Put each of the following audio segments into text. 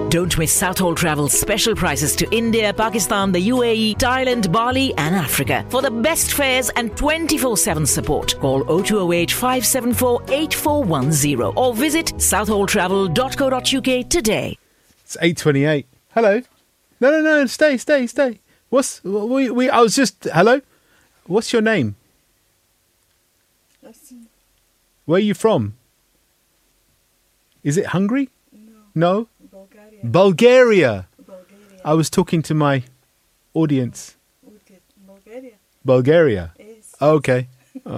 Don't miss Southall Travel's special prices to India, Pakistan, the UAE, Thailand, Bali and Africa. For the best fares and 24/7 support, call 0208 574 8410 or visit southalltravel.co.uk today. It's 8:28. Hello. No. Stay. I was just... Hello? What's your name? Where are you from? Is it Hungary? No? Bulgaria. I was talking to my audience. Bulgaria? Yes. Oh, okay.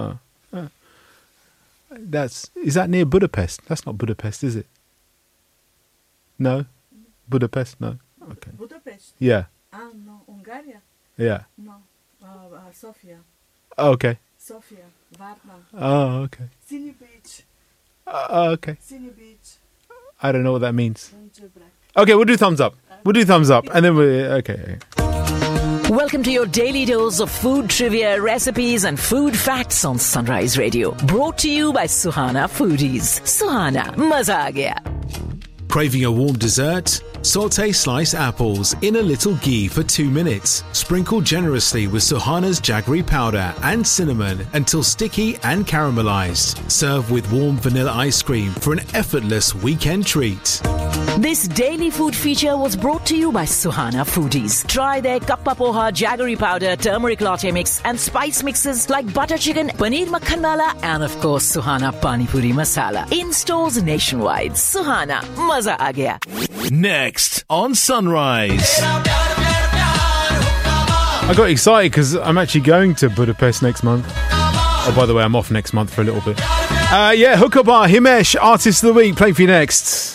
Is that near Budapest? That's not Budapest, is it? No? Budapest? No. Okay. Budapest? Yeah. No. Hungary? Yeah. No. Sofia. Oh, okay. Sofia. Varna. Oh, okay. Sydney Beach. Okay. Sydney Beach. I don't know what that means. Okay, we'll do thumbs up. And then okay. Welcome to your daily dose of food trivia, recipes and food facts on Sunrise Radio. Brought to you by Suhana Foodies. Suhana, maza aa gaya. Craving a warm dessert? Saute sliced apples in a little ghee for 2 minutes. Sprinkle generously with Suhana's jaggery powder and cinnamon until sticky and caramelized. Serve with warm vanilla ice cream for an effortless weekend treat. This daily food feature was brought to you by Suhana Foodies. Try their kappa poha, jaggery powder, turmeric latte mix and spice mixes like butter chicken, paneer makhan wala and of course Suhana Pani Puri Masala. In stores nationwide. Suhana, maza aa gaya. Next on Sunrise. I got excited because I'm actually going to Budapest next month. Oh, by the way, I'm off next month for a little bit. Hookah Bar, Himesh, Artist of the Week, playing for you next.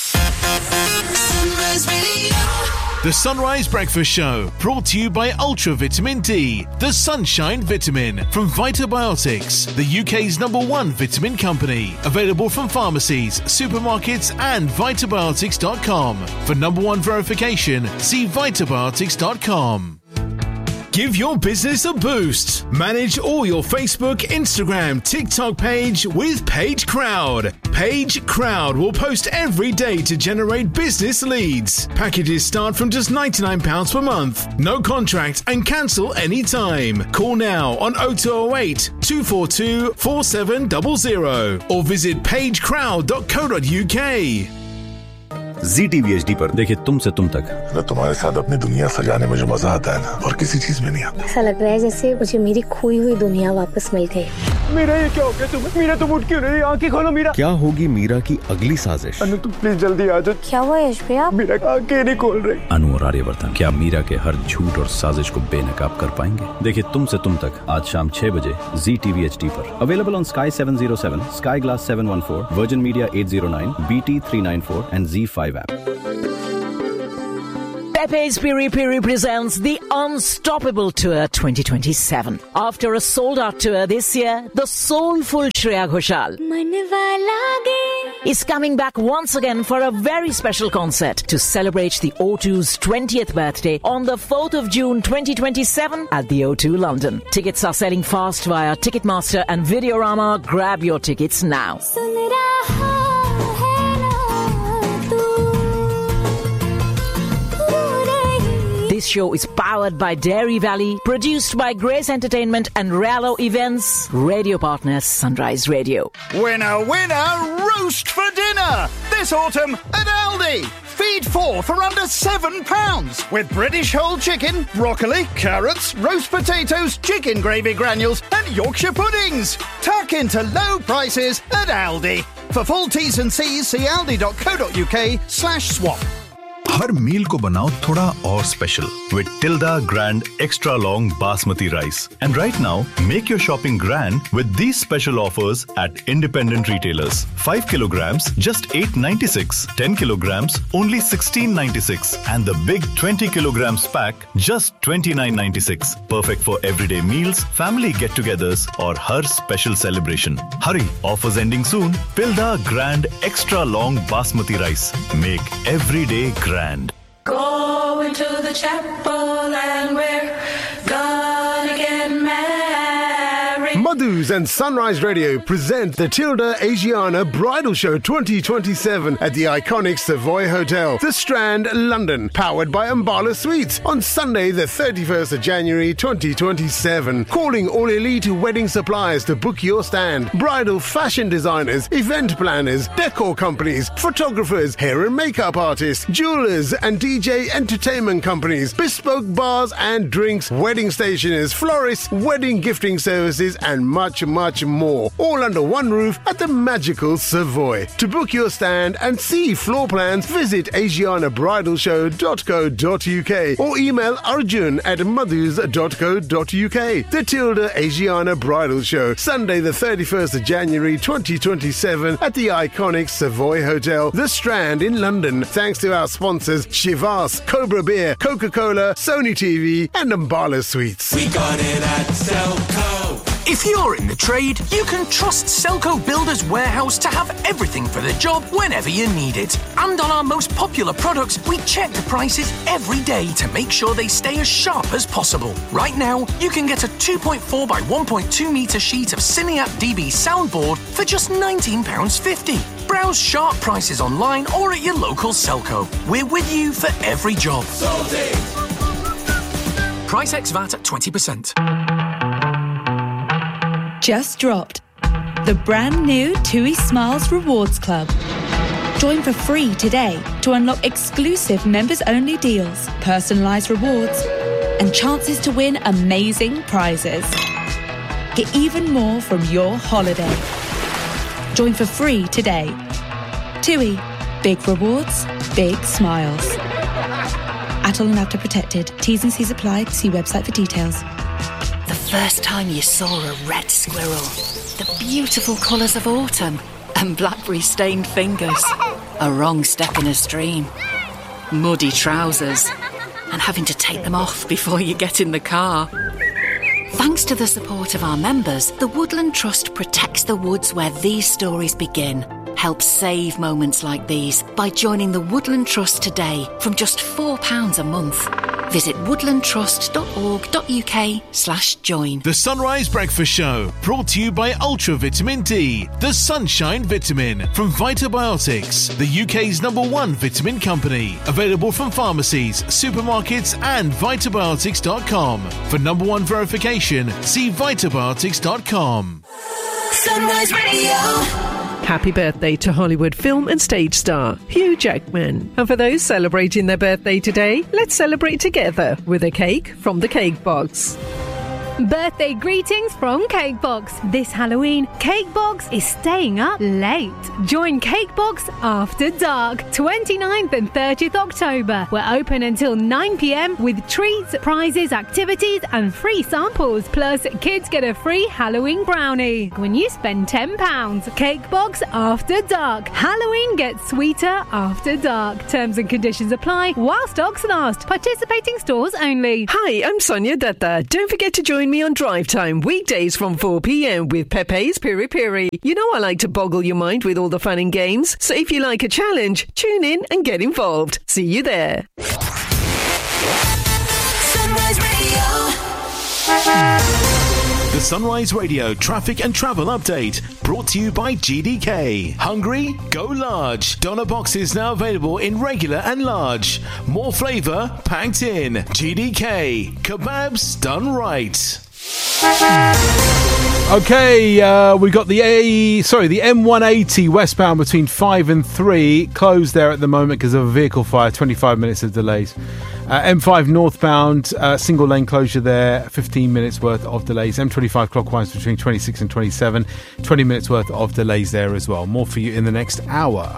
The Sunrise Breakfast Show, brought to you by Ultra Vitamin D, the Sunshine Vitamin from Vitabiotics, the UK's #1 vitamin company. Available from pharmacies, supermarkets and Vitabiotics.com. For #1 verification, see Vitabiotics.com. Give your business a boost. Manage all your Facebook, Instagram, TikTok page with Page Crowd. Page Crowd will post every day to generate business leads. Packages start from just £99 per month. No contract and cancel anytime. Call now on 0208 242 4700 or visit pagecrowd.co.uk. ZTV HD पर देखिए तुमसे तुम तक। मैं तुम्हारे साथ अपनी दुनिया सजाने में जो मजा आता है ना, और किसी चीज में नहीं आता। ऐसा लग रहा है जैसे मुझे मेरी खोई हुई दुनिया वापस मिल गई। मीरा, ये क्या हो गया तुम्हें? मीरा, तुम उठ क्यों नहीं? आंखें खोलो मीरा। क्या होगी मीरा की अगली साजिश? अनु, तुम प्लीज जल्दी आ जाओ। क्या हुआ यश भैया? मीरा आंखें नहीं खोल रही। अनु और आर्यवर्धन क्या मीरा के हर झूठ और साजिश को बेनकाब कर पाएंगे? देखिए तुमसे तुम तक आज शाम 6 बजे ZTV HD पर। Available on Sky 707, Sky Glass 714, Virgin Media 809, BT 394 and Z5 app. Pepe's Piri Piri presents the Unstoppable Tour 2027. After a sold-out tour this year, the soulful Shreya Ghoshal is coming back once again for a very special concert to celebrate the O2's 20th birthday on the 4th of June 2027 at the O2 London. Tickets are selling fast via Ticketmaster and Videorama. Grab your tickets now. This show is powered by Dairy Valley, produced by Grace Entertainment and Rallo Events, radio partners Sunrise Radio. Winner, winner, roast for dinner! This autumn at Aldi. Feed 4 for under £7 with British whole chicken, broccoli, carrots, roast potatoes, chicken gravy granules and Yorkshire puddings. Tuck into low prices at Aldi. For full T's and C's, see aldi.co.uk/swap. हर मील को बनाओ थोड़ा और special with Tilda Grand Extra Long Basmati Rice. And right now, make your shopping grand with these special offers at independent retailers. 5 kilograms, just $8.96. 10 kilograms, only $16.96. And the big 20 kilograms pack, just $29.96. Perfect for everyday meals, family get-togethers, or her special celebration. Hurry, offers ending soon. Tilda Grand Extra Long Basmati Rice. Make every day grand. Going to the chapel and we're gonna get married. Madhus and Sunrise Radio present the Tilda Asiana Bridal Show 2027 at the iconic Savoy Hotel, The Strand, London, powered by Ambala Suites on Sunday the 31st of January 2027. Calling all elite wedding suppliers to book your stand. Bridal fashion designers, event planners, decor companies, photographers, hair and makeup artists, jewelers and DJ entertainment companies, bespoke bars and drinks, wedding stationers, florists, wedding gifting services and much, much more. All under one roof at the magical Savoy. To book your stand and see floor plans, visit asianabridalshow.co.uk or email arjun@madhus.co.uk. The Tilda Asiana Bridal Show, Sunday the 31st of January 2027 at the iconic Savoy Hotel, The Strand in London. Thanks to our sponsors Chivas, Cobra Beer, Coca-Cola, Sony TV and Ambala Suites. We got it at Selco. If you're in the trade, you can trust Selco Builders Warehouse to have everything for the job whenever you need it. And on our most popular products, we check the prices every day to make sure they stay as sharp as possible. Right now, you can get a 2.4 by 1.2 metre sheet of Cineac DB soundboard for just £19.50. Browse sharp prices online or at your local Selco. We're with you for every job. Sold it. Price ex VAT at 20%. Just dropped the brand new TUI Smiles Rewards Club. Join for free today to unlock exclusive members-only deals, personalised rewards, and chances to win amazing prizes. Get even more from your holiday. Join for free today. TUI. Big rewards, big smiles. Atoll and Apta protected. T's and C's apply. See website for details. The first time you saw a red squirrel, the beautiful colours of autumn, and blackberry-stained fingers, a wrong step in a stream, muddy trousers, and having to take them off before you get in the car. Thanks to the support of our members, the Woodland Trust protects the woods where these stories begin. Help save moments like these by joining the Woodland Trust today from just £4 a month. Visit woodlandtrust.org.uk/join. The Sunrise Breakfast Show, brought to you by Ultra Vitamin D, the Sunshine Vitamin from Vitabiotics, the UK's #1 vitamin company. Available from pharmacies, supermarkets and vitabiotics.com. For #1 verification, see vitabiotics.com. Sunrise Radio. Happy birthday to Hollywood film and stage star Hugh Jackman. And for those celebrating their birthday today, let's celebrate together with a cake from the Cake Box. Birthday greetings from Cake Box. This Halloween, Cake Box is staying up late. Join Cake Box After Dark, 29th and 30th October. We're open until 9 p.m. with treats, prizes, activities and free samples. Plus, kids get a free Halloween brownie when you spend £10. Cake Box After Dark. Halloween gets sweeter after dark. Terms and conditions apply while stocks last. Participating stores only. Hi, I'm Sonia Datta. Don't forget to join me on Drive Time weekdays from 4 p.m. with Pepe's Piri Piri. You know I like to boggle your mind with all the fun and games, so if you like a challenge, tune in and get involved. See you there. Sunrise Radio. The Sunrise Radio traffic and travel update, brought to you by GDK. Hungry? Go large. Doner boxes now available in regular and large. More flavour packed in. GDK. Kebabs done right. Okay, we got the M180 westbound between 5 and 3 closed there at the moment because of a vehicle fire. 25 minutes of delays. M5 northbound, single lane closure there, 15 minutes worth of delays. M25 clockwise between 26 and 27, 20 minutes worth of delays there as well. More for you in the next hour.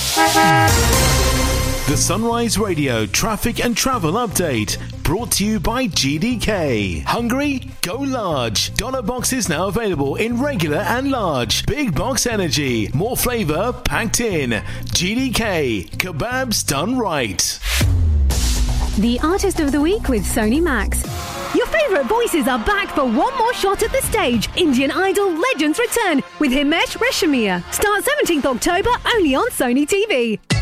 The Sunrise Radio traffic and travel update, brought to you by GDK. Hungry? Go large. Doner boxes now available in regular and large. Big box energy. More flavour packed in. GDK. Kebabs done right. The Artist of the Week with Sony Max. Your favourite voices are back for one more shot at the stage. Indian Idol Legends return with Himesh Reshammiya. Start 17th October only on Sony TV.